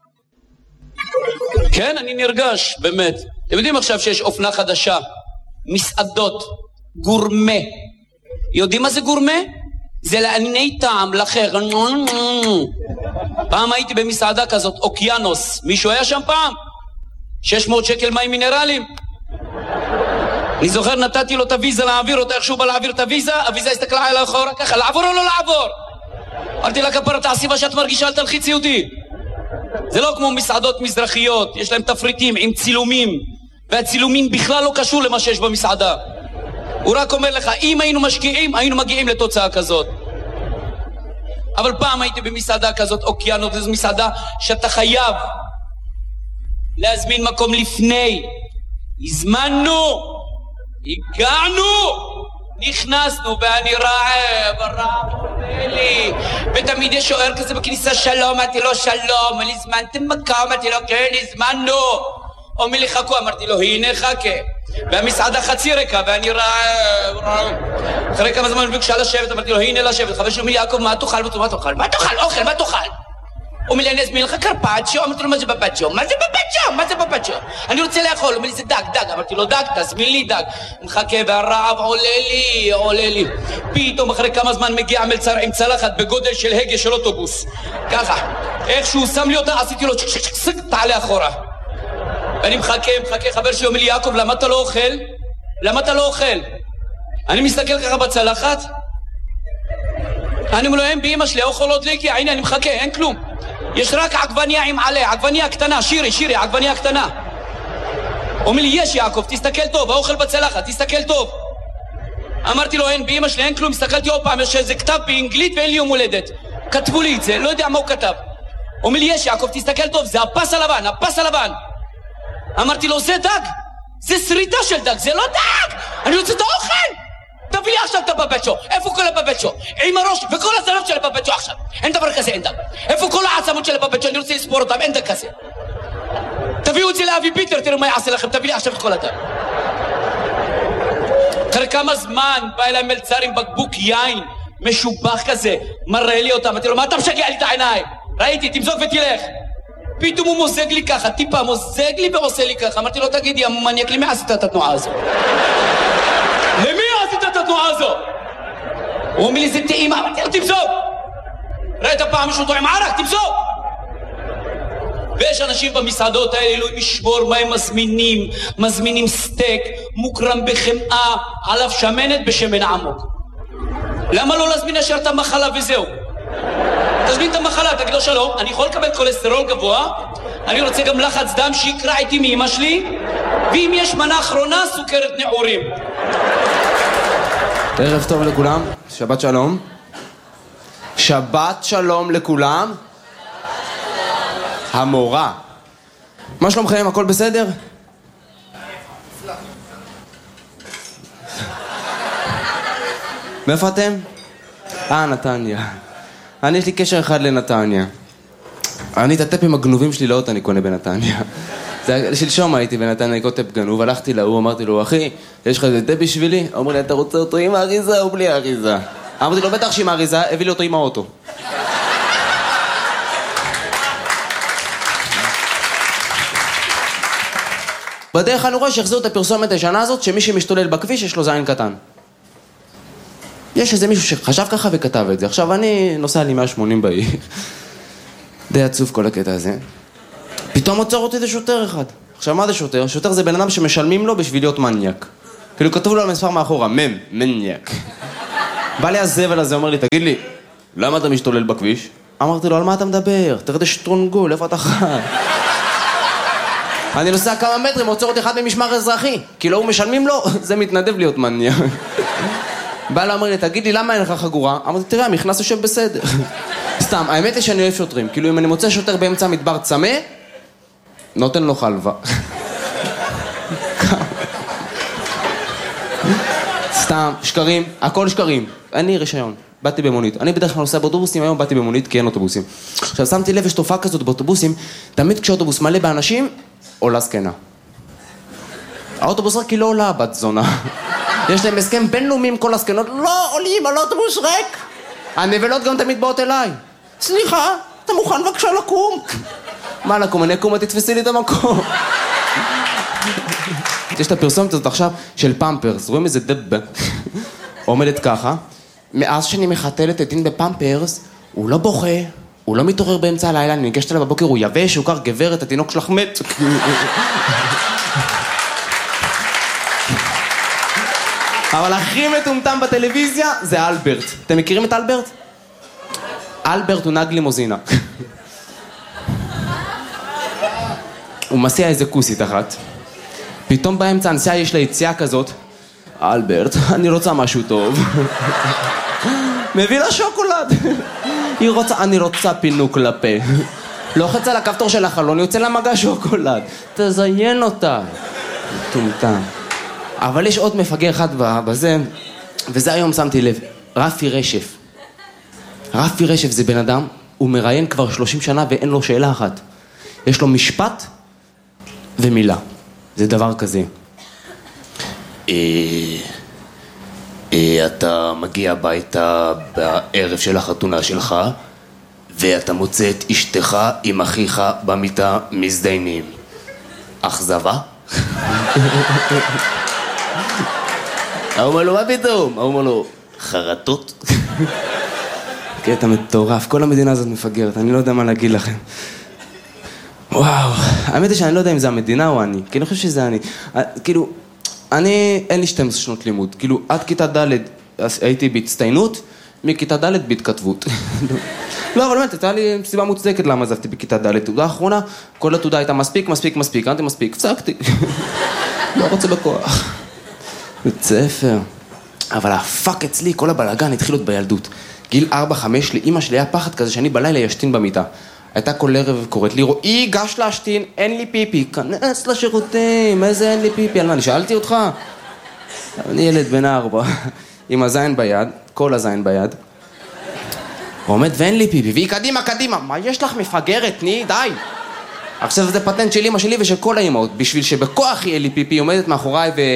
כן, אני נרגש, באמת. אתם יודעים עכשיו שיש אופנה חדשה, מסעדות, גורמה. יודעים מה זה גורמה? זה לענייני טעם, לחר. פעם הייתי במסעדה כזאת, אוקיינוס. מישהו היה שם פעם? שש מאות שקל מים מינרלים. אני זוכר, נתתי לו את הוויזה להעביר אותה, איך שהוא בא להעביר את הוויזה, הוויזה הסתכלה עליי אחורה ככה, לעבור או לא לעבור? אמרתי לה, כפרה, תעשי מה שאת מרגישה, אל תלחיץ יהודי. זה לא כמו מסעדות מזרחיות, יש להם תפריטים עם צילומים, והצילומים בכלל לא קשור למה שיש במסעדה. הוא רק אומר לך, אם היינו משקיעים, היינו מגיעים לתוצאה כזאת. אבל פעם הייתי במסעדה כזאת, אוקיינוס, זו מסעדה שאתה חייב להזמין מקום לפני. הזמנו, הגענו, נכנסנו ואני רעב, רעב עולה לי, ותמיד יש שוער כזה בכניסה, שלום, אמרתי לו שלום, אני הזמנתם מקום, אמרתי לו כן, הזמנו, אומר לי חכו, אמרתי לו הנה חכה, והמסעדה חצי ריקה ואני רעב, רעב, אחרי כמה זמן ביקשה לשבת, אמרתי לו הנה לשבת, חבר שאומר לי יעקב מה תאכל, מה תאכל, מה תאכל, אוכל, מה תאכל? אומר לי אני אזמין לך קרפצ'ו, אמרתי לו מה זה בפצ'ו, מה זה בפצ'ו, מה זה בפצ'ו, אני רוצה לאכול, אומר לי זה דג, דג, אמרתי לו דג, תזמין לי דג, מחכה והרעב עולה לי, עולה לי, פתאום אחרי כמה זמן מגיע מלצר עם צלחת בגודל של הגה של אוטובוס, ככה, איך שהוא שם לי אותה, עשיתי לו צ'ק צ'ק צ'ק צ'ק, תעלה אחורה, ואני מחכה, מחכה, חבר שלי אומר לי יעקב למה אתה לא אוכל? למה אתה לא אוכל? אני מסתכל ככה בצלחת, אני אומר לו הם באמא שלי, אוכל עוד להגיע, הנה אני מחכה, אין כלום, יש רק עגבניה עם עלה, עגבניה קטנה, שירי, שירי, עגבניה קטנה. אומר לי, יש יעקב, תסתכל טוב, האוכל בצלחת, תסתכל טוב. אמרתי לו, אין, באמא שלי, אין כלום, הסתכלתי עוד פעם, יש איזה כתב באנגלית ואין לי יום הולדת. כתבו לי את זה, לא יודע מה הוא כתב. אומר לי, יש יעקב, תסתכל טוב, זה הפס הלבן, הפס הלבן. אמרתי לו, זה דג, זה שריטה של דג, זה לא דג, אני רוצה את האוכל. תביא לי עכשיו את הבבצ'ו, איפה כל הבבצ'ו? עם הראש וכל הזנב של הבבצ'ו עכשיו, אין דבר כזה, אין דג. איפה כל העצמות של הבבצ'ו, אני רוצה לספור אותם, אין דג כזה. תביאו את זה לאבי פיטר, תראו מה יעשה לכם, תביא לי עכשיו את כל הדג. אחרי כמה זמן בא אליי מלצר עם בקבוק יין, משובח כזה, מראה לי אותם, אמרתי לו, מה אתה משגע לי את העיניים? ראיתי, תמזוג ותלך. פתאום הוא מוזג לי ככה, טיפה מוזג לי ועושה לי ככה, אמרתי לו, תגידי, המניאק, למי עשית את התנועה הזו? למי עשית את התנועה הזו? הוא אומר לי, זה טעימה, אמרתי לו, תמזוג! ראית פעם מישהו טועם ערק, תמזוג! ויש אנשים במסעדות האלה, אלוהים ישמור מה הם מזמינים, מזמינים סטייק, מוקרם בחמאה, עליו שמנת בשמן עמוק. למה לא להזמין ישר את המחלה וזהו? תזמין את המחלה, תגיד לו שלום, אני יכול לקבל כולסטרול גבוה, אני רוצה גם לחץ דם שיקרא איתי מאמא שלי, ואם יש מנה אחרונה, סוכרת נעורים. ערב טוב לכולם, שבת שלום. שבת שלום לכולם. המורה. מה שלומכם? הכל בסדר? מאיפה אתם? אה, נתניה. אני יש לי קשר אחד לנתניה. אני את הטפים הגנובים שלי לאות אני קונה בנתניה. שלשום הייתי בנתניה, אני קוטפ גנוב, הלכתי להוא, אמרתי לו, אחי, יש לך איזה טפ בשבילי? אמר לי, אתה רוצה אותו עם האריזה או בלי האריזה? אמרתי לו, בטח שעם האריזה, הביא לי אותו עם האוטו. בדרך אני רואה שהחזירו את הפרסומת הישנה הזאת, שמי שמשתולל בכביש יש לו זין קטן. יש איזה מישהו שחשב ככה וכתב את זה. עכשיו אני נוסע לי מאה ושמונים בעיר. די עצוב כל הקטע הזה. פתאום עוצר אותי זה שוטר אחד. עכשיו מה זה שוטר? שוטר זה בן אדם שמשלמים לו בשביל להיות מניאק. כאילו כתוב לו על מספר מאחורה, מם, מניאק. בא לי הזבל הזה, אומר לי, תגיד לי, למה אתה משתולל בכביש? אמרתי לו, על מה אתה מדבר? תראה את השטרונגול, איפה אתה חי? אני נוסע כמה מטרים, עוצר אותי אחד ממשמר אזרחי. כאילו הוא משלמים לו, זה מתנדב להיות מניאק. בא לה, אומר לי, תגיד לי, למה אין לך חגורה? אמרתי, תראה, המכנס יושב בסדר. סתם, האמת היא שאני אוהב שוטרים. כאילו, אם אני מוצא שוטר באמצע המדבר צמא, נותן לו חלבה. סתם, שקרים, הכל שקרים. אני רישיון, באתי במונית. אני בדרך כלל נוסע באוטובוסים, היום באתי במונית כי אין אוטובוסים. עכשיו, שמתי לב, יש תופעה כזאת באוטובוסים, תמיד כשאוטובוס מלא באנשים, עולה זקנה. האוטובוס רק כי לא עולה בת זונה. יש להם הסכם בינלאומי עם כל הזקנות, לא עולים על אוטובוס ריק. הנבלות גם תמיד באות אליי. סליחה, אתה מוכן בבקשה לקום? מה לקום? אני אקום, תתפסי לי את המקום. יש את הפרסומת הזאת עכשיו של פמפרס, רואים איזה דבא, עומדת ככה, מאז שאני מחתלת את דין בפמפרס, הוא לא בוכה, הוא לא מתעורר באמצע הלילה, אני ניגשת אליו בבוקר, הוא יבש, הוא קר גברת, התינוק שלך מת. אבל הכי מטומטם בטלוויזיה זה אלברט. אתם מכירים את אלברט? אלברט הוא נהג לימוזינה. הוא מסיע איזה כוסית אחת. פתאום באמצע הנסיעה יש לה יציאה כזאת. אלברט, אני רוצה משהו טוב. מביא לה שוקולד. היא רוצה, אני רוצה פינוק לפה. לוחץ על הכפתור של החלון, יוצא לה מגע שוקולד. תזיין אותה. טומטם. אבל יש עוד מפגר אחד בזה, וזה היום שמתי לב. רפי רשף. רפי רשף זה בן אדם, הוא מראיין כבר שלושים שנה ואין לו שאלה אחת. יש לו משפט ומילה. זה דבר כזה. אתה מגיע הביתה בערב של החתונה שלך, ואתה מוצא את אשתך עם אחיך במיטה מזדיינים. אכזבה? הוא אומר לו, מה פתאום? הוא אומר לו, חרטות? קטע מטורף, כל המדינה הזאת מפגרת, אני לא יודע מה להגיד לכם. וואו, האמת היא שאני לא יודע אם זה המדינה או אני, כי אני חושב שזה אני. כאילו, אני, אין לי שתים עשרה שנות לימוד, כאילו, עד כיתה ד' הייתי בהצטיינות, מכיתה ד' בהתכתבות. לא, אבל באמת, הייתה לי סיבה מוצדקת למה עזבתי בכיתה ד'. תעודה האחרונה, כל התעודה הייתה מספיק, מספיק, מספיק, אמרתי מספיק, פסקתי. לא רוצה בכוח. בית ספר. אבל הפאק אצלי, כל הבלגן התחיל עוד בילדות. גיל ארבע חמש, לאמא שלי היה פחד כזה שאני בלילה ישתין במיטה. הייתה כל ערב קוראת לי, רועי, גש להשתין, אין לי פיפי, כנס לשירותים, איזה אין לי פיפי, על מה, אני שאלתי אותך? אני ילד בן ארבע, עם הזין ביד, כל הזין ביד. הוא עומד ואין לי פיפי, והיא קדימה, קדימה, מה יש לך מפגרת, תני, די. עכשיו זה פטנט של אמא שלי ושל כל האמאות, בשביל שבכוח יהיה לי פיפי, היא עומדת מאחוריי ו...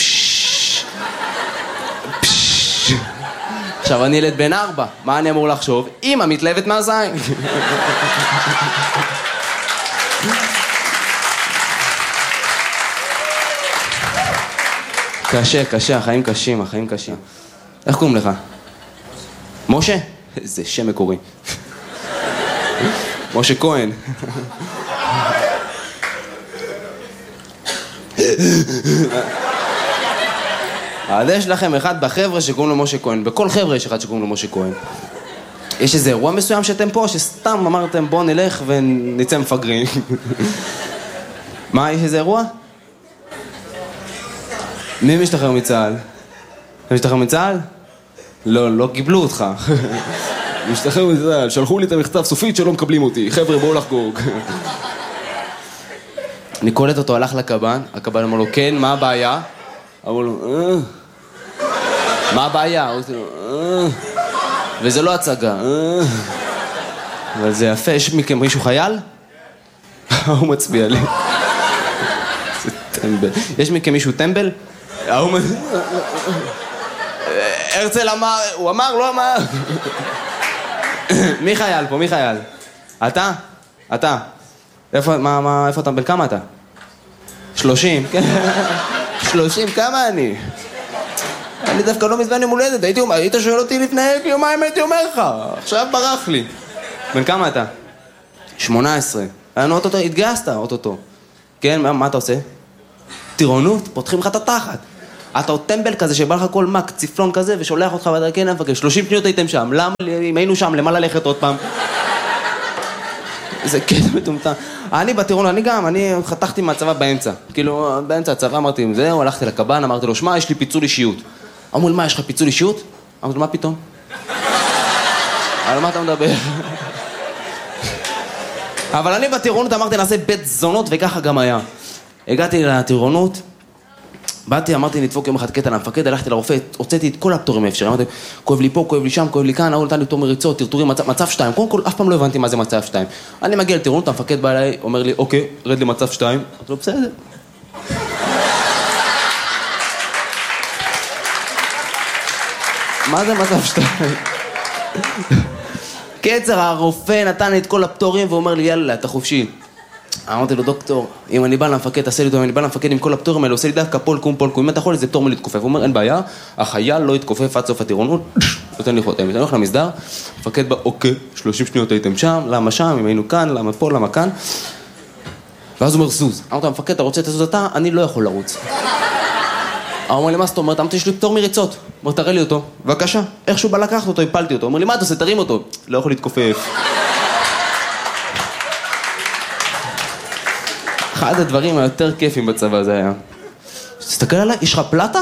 עכשיו אני ילד בן ארבע, מה אני אמור לחשוב? אמא מתלהבת מהזין. קשה, קשה, החיים קשים, החיים קשים. איך קוראים לך? משה? איזה שם מקורי. משה כהן. אז יש לכם אחד בחבר'ה שקוראים לו משה כהן, בכל חבר'ה יש אחד שקוראים לו משה כהן. יש איזה אירוע מסוים שאתם פה, שסתם אמרתם בוא נלך ונצא מפגרים. מה, יש איזה אירוע? מי משתחרר מצה"ל? אתה משתחרר מצה"ל? לא, לא קיבלו אותך. משתחרר מצה"ל, שלחו לי את המכתב סופית שלא מקבלים אותי, חבר'ה בואו לחגוג. אני קולט אותו, הלך לקב"ן, הקב"ן אמר לו, כן, מה הבעיה? אמרו לו, אה, מה הבעיה? הוא אמר לו, אה, וזה לא הצגה, אה, אבל זה יפה, יש מכם מישהו חייל? הוא מצביע לי. זה טמבל. יש מכם מישהו טמבל? הוא מצביע... הרצל אמר, הוא אמר, לא אמר. מי חייל פה, מי חייל? אתה? אתה? איפה, מה, מה, איפה אתה? בן כמה אתה? שלושים, כן? שלושים, כמה אני? אני דווקא לא מזמן יום הולדת, הייתי אומר, היית שואל אותי לפני יומיים, הייתי אומר לך, עכשיו ברח לי. בן כמה אתה? שמונה עשרה. היינו אוטוטו, התגייסת אוטוטו. כן, מה, מה אתה עושה? טירונות, פותחים לך את התחת. אתה עוד טמבל כזה שבא לך כל מק, ציפלון כזה, ושולח אותך ואתה כן, נפגר, שלושים שניות הייתם שם, למה, אם היינו שם, למה ללכת עוד פעם? זה קטע מטומטם. אני בטירון, אני גם, אני חתכתי מהצבא באמצע. כאילו, באמצע הצבא אמרתי, זהו, הלכתי לקב"ן, אמרתי לו, שמע, יש לי פיצול אישיות. אמרו לי, מה, יש לך פיצול אישיות? אמרתי לו, מה פתאום? על מה אתה מדבר? אבל אני בטירונות אמרתי נעשה בית זונות וככה גם היה. הגעתי לטירונות, באתי, אמרתי נדפוק יום אחד קטע למפקד, הלכתי לרופא, הוצאתי את כל הפטורים האפשריים, אמרתי, כואב לי פה, כואב לי שם, כואב לי כאן, הוא נתן לי פטור מריצות, טרטורים, מצב, מצב שתיים, קודם כל אף פעם לא הבנתי מה זה מצב שתיים. אני מגיע לטירונות, המפקד בא אליי, אומר לי, אוקיי, רד למצב שתיים, אמרתי לו, בסדר. מה זה מצב שתיים? קצר, הרופא נתן לי את כל הפטורים ואומר לי, יאללה, אתה חופשי. אמרתי לו, דוקטור, אם אני בא למפקד, תעשה לי אותו, אם אני בא למפקד עם כל הפטורים האלה, עושה לי דווקא פולקום, פולקום, אם אתה יכול, זה פטור מלהתכופף. הוא אומר, אין בעיה, החייל לא יתכופף עד סוף הטירונות, נותן לי חותם. אני הולך למסדר, המפקד בא, אוקיי, שלושים שניות הייתם שם, למה שם, אם היינו כאן, למה פה, למה כאן. ואז הוא אומר, זוז. אמרתי, המפקד, אתה רוצה לזוז אתה? אני לא יכול לרוץ. הוא אומר לי, מה זאת אומרת? אמרתי, יש לי פטור מריצות. אומר, תראה לי אותו. בבקשה. איכשהו בא לקחת אותו, הפלתי אותו. אומר לי, מה אתה עושה? תרים אותו. לא יכול להתכופף. אחד הדברים היותר כיפים בצבא זה היה. תסתכל עליי, יש לך פלטה?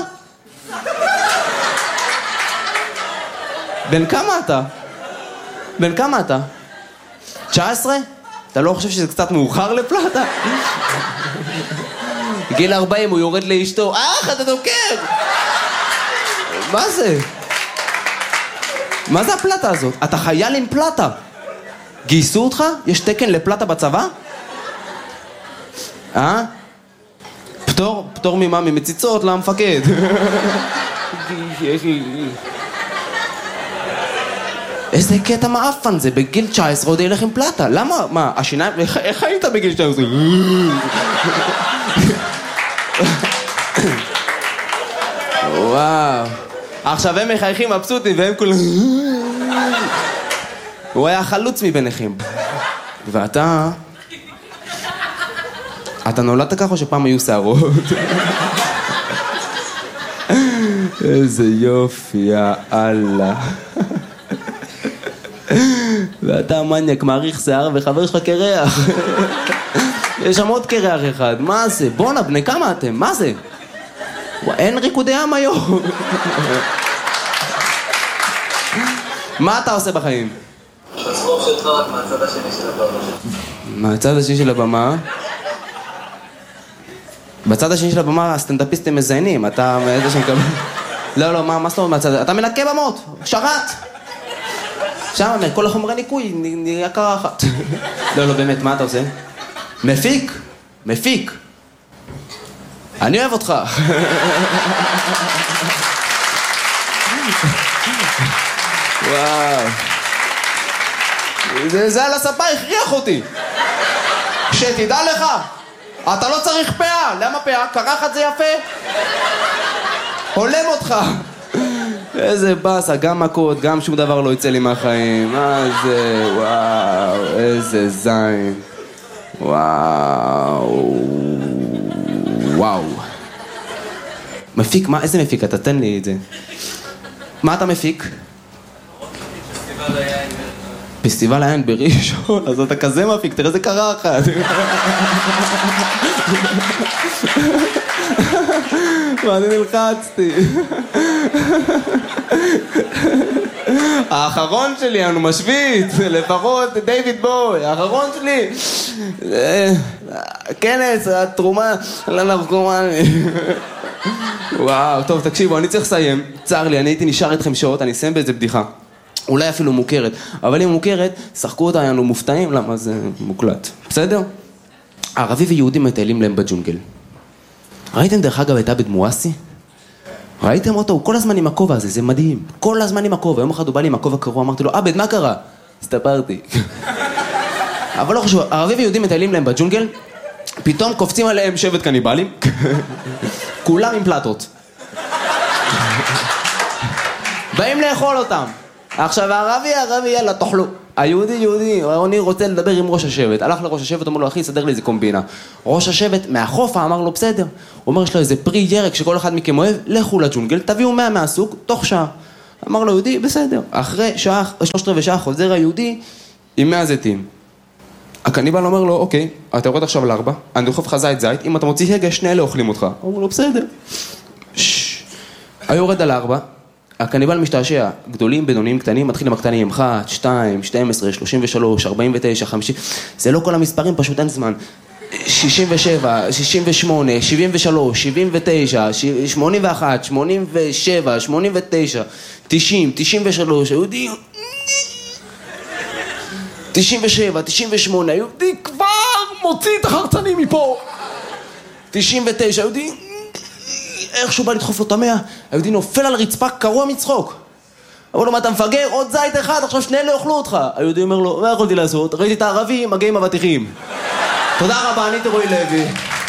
בן כמה אתה? בן כמה אתה? תשע עשרה? אתה לא חושב שזה קצת מאוחר לפלטה? גיל ארבעים הוא יורד לאשתו, אך, אתה דוקר! מה זה? מה זה הפלטה הזאת? אתה חייל עם פלטה. גייסו אותך? יש תקן לפלטה בצבא? אה? פטור? פטור ממה? ממציצות למפקד. איזה קטע מאפן זה, בגיל תשע עשרה עוד ילך עם פלטה. למה? מה? השיניים? איך היית בגיל תשע עשרה? וואו. עכשיו הם מחייכים מבסוטים והם כולם... הוא היה חלוץ מביניכם. ואתה... אתה נולדת ככה או שפעם היו שערות? איזה יופי, יאללה. ואתה מניאק, מעריך שיער וחבר שלך קרח. יש שם עוד קרח אחד, מה זה? בונה, בני כמה אתם? מה זה? אין ריקודי עם היום. מה אתה עושה בחיים? הצחוק שלך רק מהצד השני של הבמה. מהצד השני של הבמה? בצד השני של הבמה הסטנדאפיסטים מזיינים, אתה מאיזה שמקבל... לא, לא, מה זאת אומרת מהצד... אתה מנקה במות, שרת! שם, כל החומרי ניקוי נראה קרחת. לא, לא, באמת, מה אתה עושה? מפיק? מפיק. אני אוהב אותך. וואו. זה, זה על הספה הכריח אותי. שתדע לך, אתה לא צריך פאה. למה פאה? קרחת זה יפה. הולם אותך. איזה בסה, גם מכות, גם שום דבר לא יצא לי מהחיים. מה זה, וואו, איזה זין. וואו. וואו. מפיק, מה, איזה מפיק? אתה תן לי את זה. מה אתה מפיק? פסטיבל היין. פסטיבל היין בראשון, אז אתה כזה מפיק, תראה איזה קרחת. מה אני נלחצתי? האחרון שלי, אנו משוויץ, לפחות דיוויד בוי, האחרון שלי. כנס, התרומה לנרקומני. וואו, טוב, תקשיבו, אני צריך לסיים. צר לי, אני הייתי נשאר איתכם שעות, אני אסיים באיזה בדיחה. אולי אפילו מוכרת, אבל אם מוכרת, שחקו אותה, היינו מופתעים, למה זה מוקלט. בסדר? ערבי ויהודי מטיילים להם בג'ונגל. ראיתם דרך אגב את עבד מואסי? ראיתם אותו? הוא כל הזמן עם הכובע הזה, זה מדהים. כל הזמן עם הכובע. יום אחד הוא בא לי עם הכובע קרוע, אמרתי לו, עבד, מה קרה? הסתפרתי. אבל לא חשוב, ערבי ויהודי מטיילים להם בג'ונגל, פתאום קופצים עליהם שבט קניבלים, כולם עם פלטות. באים לאכול אותם. עכשיו, הערבי, הערבי, יאללה, תאכלו. היהודי, יהודי, אני רוצה לדבר עם ראש השבט. הלך לראש השבט, אמר לו, אחי, סדר לי איזה קומבינה. ראש השבט מהחופה אמר לו, בסדר. הוא אומר, יש לו איזה פרי ירק שכל אחד מכם אוהב, לכו לג'ונגל, תביאו מאה מהסוג, תוך שעה. אמר לו, יהודי, בסדר. אחרי שעה, שלושת רבעי שעה, חוזר היהודי עם מאה זיתים. הקניבל אומר לו, אוקיי, אתה יורד עכשיו לארבע, אני דוחף לך זית זית, אם אתה מוציא הגה, שני אלה אוכלים אותך. הוא אומר לו, בסדר. היורד על ארבע, הקניבל משתעשע, גדולים, בינוניים, קטנים, מתחיל עם הקטנים, אחת, שתיים, שתים עשרה, שלושים ושלוש, ארבעים ותשע, חמישים, זה לא כל המספרים, פשוט אין זמן. שישים ושבע, שישים ושמונה, שבעים ושלוש, שבעים ותשע, שמונים ואחת, שמונים ושבע, שמונים ותשע, תשעים, תשעים ושלוש, היהודי... תשעים ושבע, תשעים ושמונה, היהודי כבר מוציא את החרצנים מפה. תשעים ותשע, היהודי... איכשהו בא לדחוף לו את המאה, היהודי נופל על הרצפה קרוע מצחוק. אמרו לו, מה אתה מפגר? עוד זית אחד, עכשיו שני אלה יאכלו אותך. היהודי אומר לו, מה יכולתי לעשות? ראיתי את הערבים, מגיעים אבטיחים. תודה רבה, אני רועי לוי.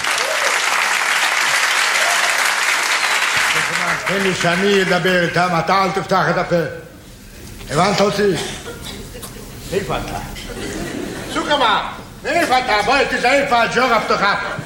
תן לי שאני אדבר איתם, אתה אל תפתח את הפה. הבנת אותי? איפה אתה? סוכמה, איפה אתה? בואי תזהה איפה הג'ורה פתוחה פה.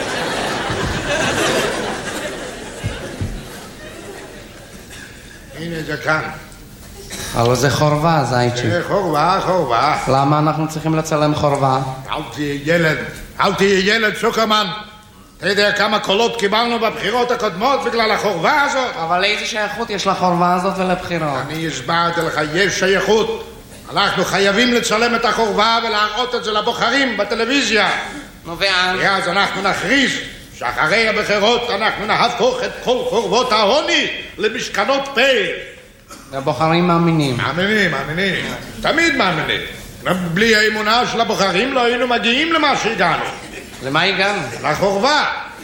הנה זה כאן. אבל זה חורבה, זייצ'י. זה חורבה, חורבה. למה אנחנו צריכים לצלם חורבה? אל תהיה ילד, אל תהיה ילד, סוכרמן. אתה יודע כמה קולות קיבלנו בבחירות הקודמות בגלל החורבה הזאת? אבל איזה שייכות יש לחורבה הזאת ולבחירות? אני הסברתי לך, יש שייכות. אנחנו חייבים לצלם את החורבה ולהראות את זה לבוחרים בטלוויזיה. נו ואז? ואז אנחנו נכריז שאחרי הבחירות אנחנו נהפוך את כל חורבות העוני למשכנות פה. והבוחרים מאמינים. מאמינים, מאמינים. תמיד מאמינים. בלי האמונה של הבוחרים לא היינו מגיעים למה שהגענו. למה הגענו? לחורבה.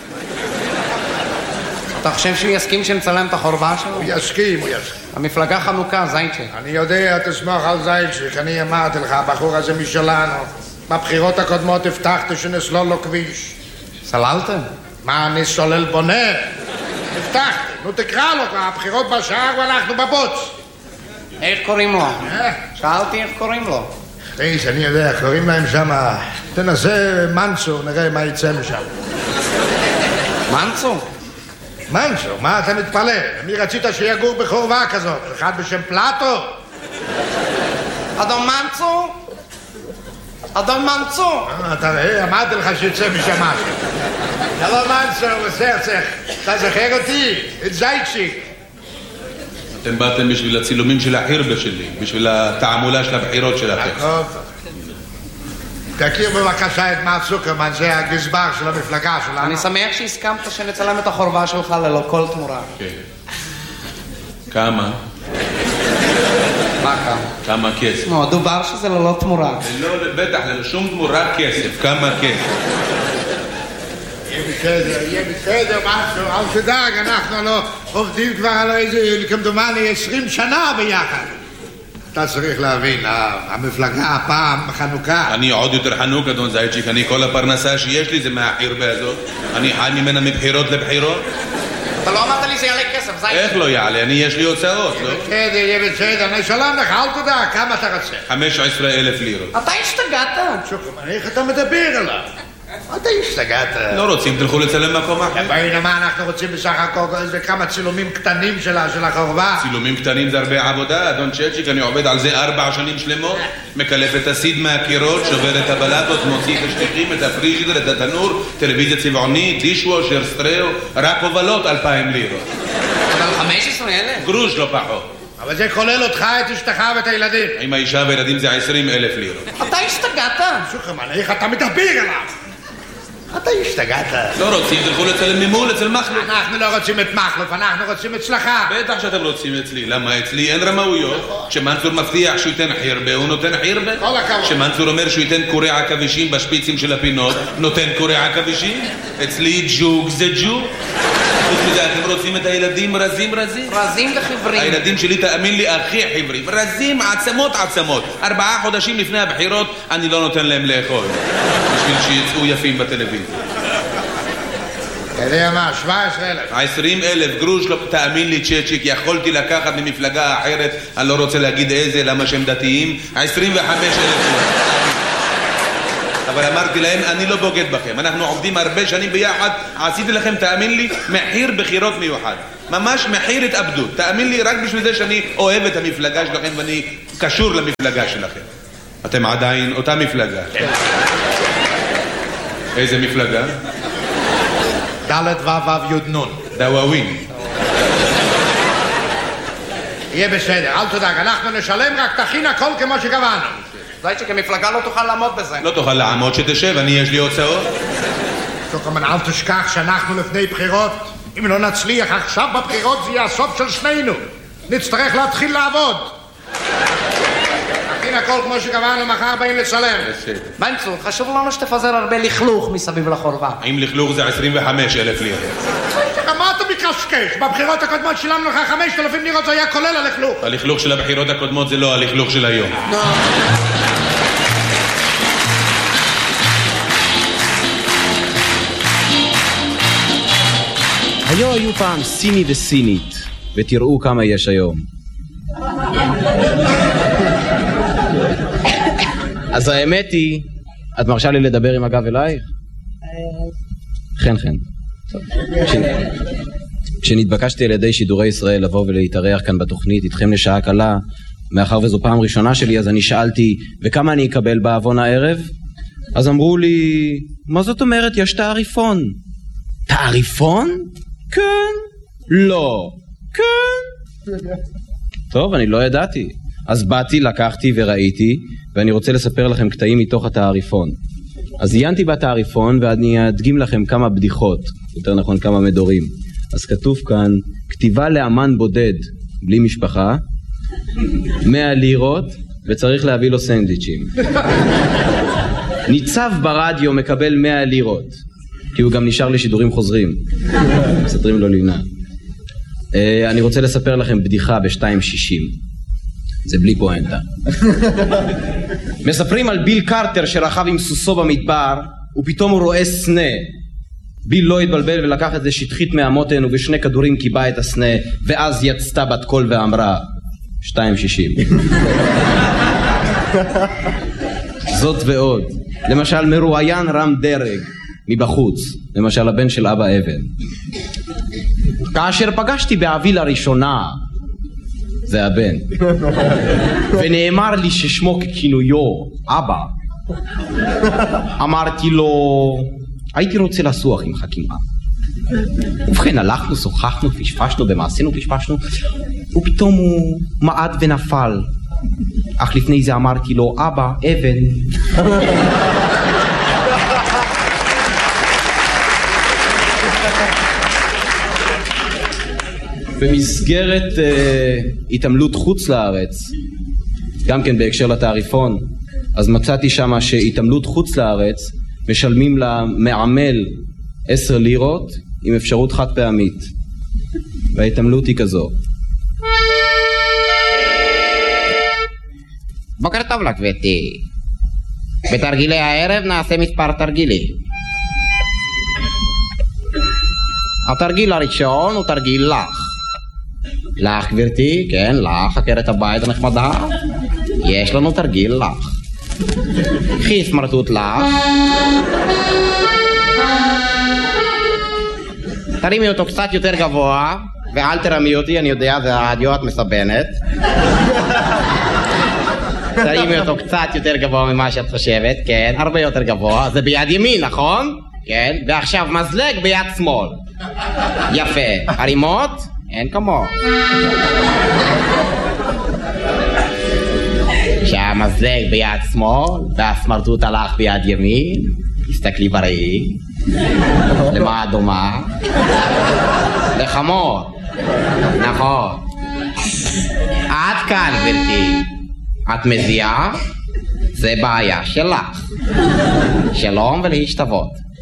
אתה חושב שהוא יסכים שנצלם את החורבה שלו? הוא יסכים, הוא יסכים. המפלגה חנוכה, זייצ'י. אני יודע, תסמוך על זייצ'י. אני אמרתי לך, הבחור הזה משלנו. בבחירות הקודמות הבטחתי שנסלול לו כביש. סללתם? מה, אני סולל בונה? הבטחתי. נו תקרא לו, הבחירות בשער ואנחנו בבוץ. איך קוראים לו? שאלתי איך קוראים לו. איש, אני יודע, קוראים להם שם... תנסה מנצו, נראה מה יצא משם. מנצו? מנצו, מה אתה מתפלא? מי רצית שיגור בחורבה כזאת? אחד בשם פלטו? אדון מנצו? אדון מנצו? אתה רואה, אמרתי לך שיצא משם משהו. הלו מנצו, בסרצח, אתה זוכר אותי? את זייצ'יק. אתם באתם בשביל הצילומים של החירבה שלי, בשביל התעמולה של הבחירות שלכם. תכיר בבקשה את מר סוכרמן, זה הגזבר של המפלגה שלנו. אני שמח שהסכמת שנצלם את החורבה שלך ללא כל תמורה. כן. כמה? מה כמה? כמה כסף? נו, דובר שזה ללא תמורה. לא, בטח, ללא שום תמורה כסף. כמה כסף? יהיה בסדר, יהיה בסדר, משהו, אל תדאג, אנחנו לא עובדים כבר על איזה, כמדומני, עשרים שנה ביחד. אתה צריך להבין, המפלגה הפעם חנוכה. אני עוד יותר חנוק, אדון זייצ'יק, אני כל הפרנסה שיש לי זה מהחירבה הזאת. אני חי ממנה מבחירות לבחירות. אתה לא אמרת לי זה יעלה כסף, זייצ'יק. איך לא יעלה? אני יש לי הוצאות, לא? בסדר, יהיה בסדר, אני שלום לך, אל תדאג, כמה אתה רוצה? חמש עשרה אלף לירות. אתה השתגעת? שוקרמן, איך אתה מדבר עליו? אתה השתגעת. לא רוצים, תלכו לצלם מקום אחר. בעינה מה אנחנו רוצים בסך הכל, איזה כמה צילומים קטנים של החורבה. צילומים קטנים זה הרבה עבודה, אדון צ'צ'יק, אני עובד על זה ארבע שנים שלמות, מקלף את הסיד מהקירות, שובר את הבלטות, מוציא את השטיחים, את הפריג'ידר, את התנור, טלוויזיה צבעונית, דישוושר, סטריאו, רק הובלות אלפיים לירות. אבל חמש עשרה אלף? גרוש לא פחות. אבל זה כולל אותך, את אשתך ואת הילדים. עם האישה והילדים זה עשרים אלף לירות. אתה השתגעת? שוקרמן, איך אתה מדבר עליו? אתה השתגעת. לא רוצים, תלכו לצלם ממול, אצל מחלוף. אנחנו לא רוצים את מחלוף, אנחנו רוצים אצלך. בטח שאתם רוצים אצלי. למה אצלי אין רמאויות? כשמנצור מבטיח שהוא ייתן חירבה, הוא נותן חירבה. כל הכבוד. כשמנצור אומר שהוא ייתן קורי עכבישים בשפיצים של הפינות, נותן קורי עכבישים. אצלי ג'וג זה ג'וג. חוץ מזה, אתם רוצים את הילדים רזים רזים? רזים וחברים. הילדים שלי, תאמין לי, הכי חברים. רזים, עצמות עצמות. ארבעה חודשים לפני הבחירות, אני לא נותן להם לאכול. בשביל שיצאו יפים בטלוויזיה. אתה יודע מה, שבע עשרה אלף. עשרים אלף גרוש, לא, תאמין לי צ'צ'יק, יכולתי לקחת ממפלגה אחרת, אני לא רוצה להגיד איזה, למה שהם דתיים, עשרים וחמש אלף. אבל אמרתי להם, אני לא בוגד בכם, אנחנו עובדים הרבה שנים ביחד, עשיתי לכם, תאמין לי, מחיר בחירות מיוחד. ממש מחיר התאבדות. תאמין לי, רק בשביל זה שאני אוהב את המפלגה שלכם ואני קשור למפלגה שלכם. אתם עדיין אותה מפלגה. איזה מפלגה? ד' ו' ו' י' נ'. דוואווין. יהיה בסדר, אל תדאג, אנחנו נשלם, רק תכין הכל כמו שקבענו. זייצ'יק, המפלגה לא תוכל לעמוד בזה. לא תוכל לעמוד, שתשב, אני יש לי הוצאות. שוקרמן, אל תשכח שאנחנו לפני בחירות. אם לא נצליח עכשיו בבחירות זה יהיה הסוף של שנינו. נצטרך להתחיל לעבוד. תכין הכל כמו שקבענו, מחר באים לצלם. בנצור, חשוב לנו שתפזר הרבה לכלוך מסביב לחורבה. האם לכלוך זה עשרים וחמש אלף לירות? מה אתה מקשקש? בבחירות הקודמות שילמנו לך חמשת אלפים לירות, זה היה כולל הלכלוך. הלכלוך של הבחירות הקודמות זה לא הלכלוך של היום. היו היו פעם סיני וסינית, ותראו כמה יש היום. אז האמת היא, את מרשה לי לדבר עם הגב אלייך? חן חן. כשנתבקשתי על ידי שידורי ישראל לבוא ולהתארח כאן בתוכנית איתכם לשעה קלה, מאחר וזו פעם ראשונה שלי, אז אני שאלתי, וכמה אני אקבל בעוון הערב? אז אמרו לי, מה זאת אומרת? יש תעריפון. תעריפון? כן. לא. כן. טוב, אני לא ידעתי. אז באתי, לקחתי וראיתי, ואני רוצה לספר לכם קטעים מתוך התעריפון. אז עיינתי בתעריפון ואני אדגים לכם כמה בדיחות, יותר נכון כמה מדורים. אז כתוב כאן, כתיבה לאמן בודד, בלי משפחה, מאה לירות, וצריך להביא לו סנדוויצ'ים. ניצב ברדיו מקבל מאה לירות, כי הוא גם נשאר לשידורים חוזרים. מסתרים לו לבנה. אני רוצה לספר לכם בדיחה ב-שתיים שישים. זה בלי פואנטה. מספרים על ביל קרטר שרכב עם סוסו במדבר, ופתאום הוא רואה סנה. ביל לא התבלבל ולקח את זה שטחית מהמותן, ובשני כדורים קיבה את הסנה, ואז יצתה בת קול ואמרה, שתיים שישים. זאת ועוד. למשל מרואיין רם דרג, מבחוץ. למשל הבן של אבא אבן. כאשר פגשתי באבי לראשונה, זה הבן. ונאמר לי ששמו ככינויו, אבא. אמרתי לו, הייתי רוצה לסוח עם חכימה. ובכן, הלכנו, שוחחנו, פשפשנו, במעשינו פשפשנו, ופתאום הוא מעד ונפל. אך לפני זה אמרתי לו, אבא, אבן. במסגרת uh, התעמלות חוץ לארץ, גם כן בהקשר לתעריפון, אז מצאתי שמה שהתעמלות חוץ לארץ משלמים למעמל עשר לירות עם אפשרות חד פעמית, וההתעמלות היא כזו. בוקר טוב לך גברתי, בתרגילי הערב נעשה מספר תרגילים. התרגיל הראשון הוא תרגיל לך. לך גברתי, כן, לך, עקרת הבית הנחמדה. יש לנו תרגיל לך. קחי סמרטוט לך, תרימי אותו קצת יותר גבוה, ואל תרמי אותי, אני יודע, זה הרדיו, את מסבנת. תרימי אותו קצת יותר גבוה ממה שאת חושבת, כן, הרבה יותר גבוה. זה ביד ימין, נכון? כן, ועכשיו מזלג ביד שמאל. יפה. הרימות? אין כמו. שהמזלג ביד שמאל והסמרטוט הלך ביד ימין. תסתכלי בראי. למה הדומה? לחמור. נכון. עד כאן גברתי. את מזיעה? זה בעיה שלך. שלום ולהשתוות.